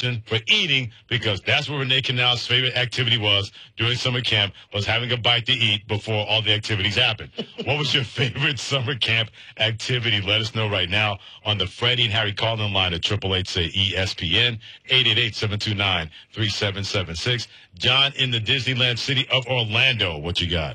option for eating because that's what Renee Canal's favorite activity was during summer camp, was having a bite to eat before all the activities happened. What was your favorite summer camp activity? Let us know right now on the Freddie and Harry call-in line at 888-SAY-ESPN, 888-729-3776. John in the Disneyland city of Orlando. What you got?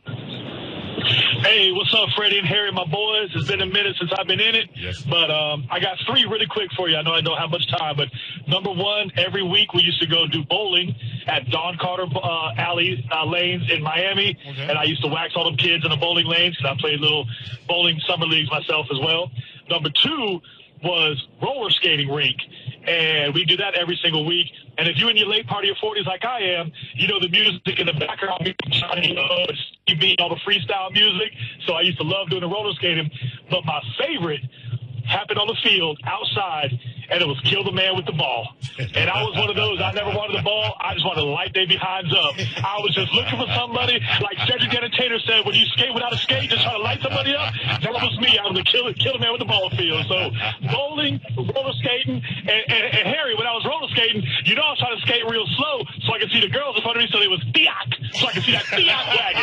Hey, what's up, Freddie and Harry, my boys? It's been a minute since I've been in it, yes. But I got three really quick for you. I know I don't have much time, but number one, every week we used to go do bowling at Don Carter Alley lanes in Miami, okay. And I used to wax all them kids in the bowling lanes because I played little bowling summer leagues myself as well. Number two was roller skating rink, and we do that every single week. And if you're in your late part of your 40s like I am, you know the music in the background, you beat all the freestyle music. So I used to love doing the roller skating. But my favorite happened on the field outside, and it was kill the man with the ball. And I was one of those. I never wanted the ball. I just wanted to light their behinds up. I was just looking for somebody, like Cedric the Entertainer said, when you skate without a skate, just try to light somebody up. That was me. I was the kill the man with the ball field. So bowling, roller skating, and Harry, when I was roller skating, you know I was trying to skate real slow so I could see the girls in front of me, so they was Fiat, so I could see that Fiat wagon.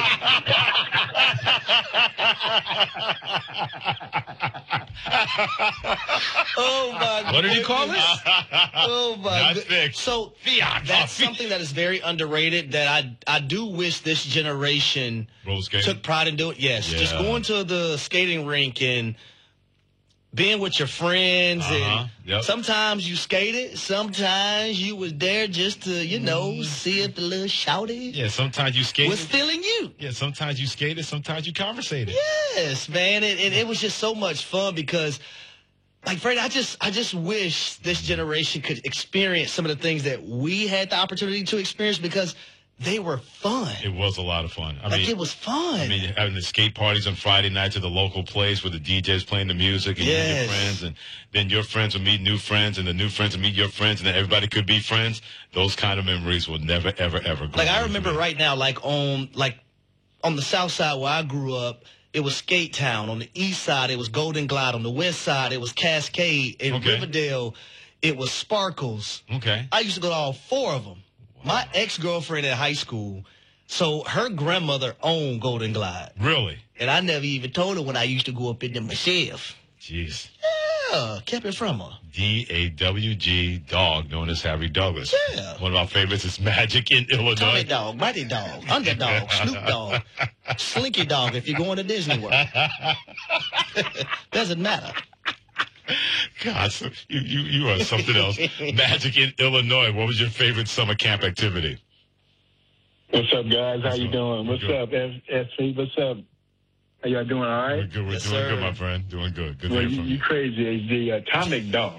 Oh, my God. What did he call it? Oh, my Not God. fixed. So that's something that is very underrated that I do wish this generation Roller skating? took pride in doing. Yes, Yeah. just going to the skating rink and being with your friends. And Yep. sometimes you skated. Sometimes you was there just to, see if the little shouty Yeah, sometimes you skated. was feeling you. Yeah, sometimes you skated, sometimes you conversated. Yes, man. And it was just so much fun because, like, Fred, I just wish this generation could experience some of the things that we had the opportunity to experience because they were fun. It was a lot of fun. It was fun. I mean, having the skate parties on Friday nights at the local place where the DJ's playing the music and you and your friends, and then your friends would meet new friends, and the new friends would meet your friends, and then everybody could be friends. Those kind of memories will never, ever, ever go. Like, I remember right now, on the south side where I grew up, it was Skate Town. On the east side, it was Golden Glide. On the west side, it was Cascade. In Riverdale, it was Sparkles. Okay. I used to go to all four of them. My ex-girlfriend in high school, so her grandmother owned Golden Glide. Really? And I never even told her when I used to go up in there myself. Jeez. Yeah, kept it from her. DAWG dog, known as Harry Douglas. Yeah. One of our favorites is Magic in Illinois. Tommy Dog, Mighty Dog, Underdog, Snoop Dogg, Slinky Dog if you're going to Disney World. Doesn't matter. God, so you are something else. Magic in Illinois. What was your favorite summer camp activity? What's up, guys? How you doing? What's up, SV? What's up? How y'all doing? All right? We're good. We're doing good, my friend. Doing good. Good to Well, hear from you crazy. It's the Atomic Dog.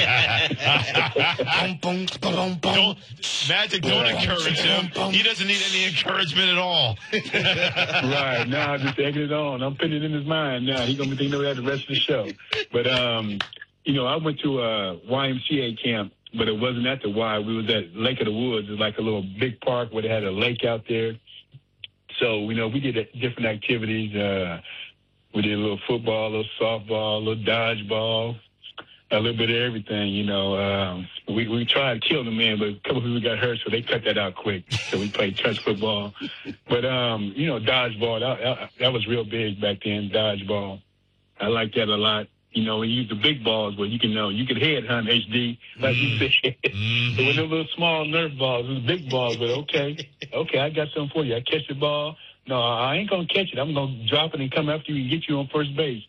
Magic, don't encourage him. He doesn't need any encouragement at all. Right. Now I'm just egging it on. I'm putting it in his mind now. He's going to be thinking about that the rest of the show. But, I went to a YMCA camp, but it wasn't at the Y. We was at Lake of the Woods. It's like a little big park where they had a lake out there. So, we did different activities. We did a little football, a little softball, a little dodgeball, a little bit of everything, We tried to kill the man, but a couple people got hurt, so they cut that out quick. So we played touch football. But, dodgeball, that was real big back then, dodgeball. I liked that a lot. We use the big balls, but you could headhunt HD, like you said. It wasn't no little small Nerf balls. It was big balls, but okay, I got something for you. I catch the ball. No, I ain't going to catch it. I'm going to drop it and come after you and get you on first base.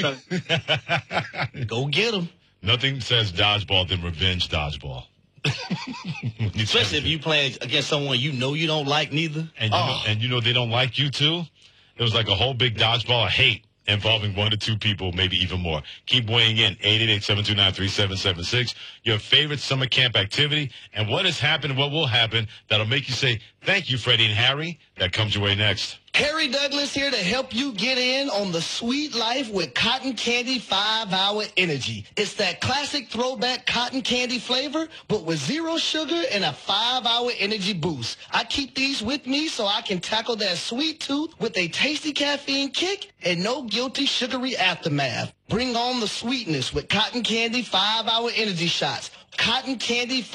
Go get him. Nothing says dodgeball than revenge dodgeball. Especially if you play against someone you don't like neither. And they don't like you too. It was like a whole big dodgeball of hate involving one to two people, maybe even more. Keep weighing in, 888-729-3776. Your favorite summer camp activity and what has happened, what will happen that'll make you say, thank you, Freddie and Harry. That comes your way next. Harry Douglas here to help you get in on the sweet life with Cotton Candy 5-Hour Energy. It's that classic throwback cotton candy flavor, but with zero sugar and a 5-hour energy boost. I keep these with me so I can tackle that sweet tooth with a tasty caffeine kick and no guilty sugary aftermath. Bring on the sweetness with Cotton Candy 5-Hour Energy Shots. Cotton Candy